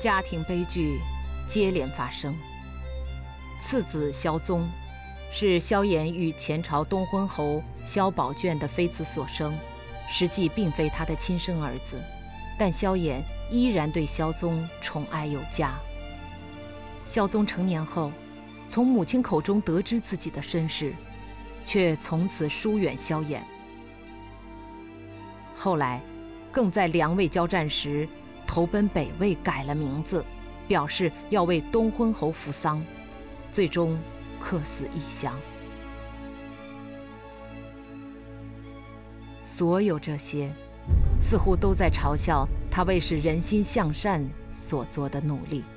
家庭悲剧接连发生。次子萧宗是萧衍与前朝东昏侯萧宝卷的妃子所生，实际并非他的亲生儿子，但萧衍依然对萧宗宠爱有加。萧宗成年后，从母亲口中得知自己的身世，却从此疏远萧衍。后来，更在梁魏交战时，投奔北魏，改了名字，表示要为东昏侯扶丧，最终客死异乡。所有这些，似乎都在嘲笑他为使人心向善所做的努力。